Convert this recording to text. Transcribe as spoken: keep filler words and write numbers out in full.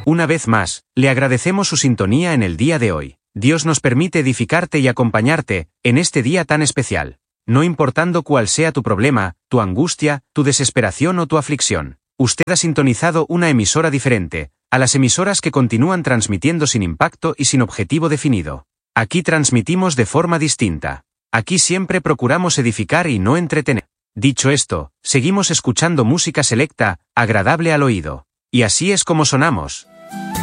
Una vez más, le agradecemos su sintonía en el día de hoy. Dios nos permite edificarte y acompañarte en este día tan especial. No importando cuál sea tu problema, tu angustia, tu desesperación o tu aflicción, usted ha sintonizado una emisora diferente a las emisoras que continúan transmitiendo sin impacto y sin objetivo definido. Aquí transmitimos de forma distinta. Aquí siempre procuramos edificar y no entretener. Dicho esto, seguimos escuchando música selecta, agradable al oído. Y así es como sonamos.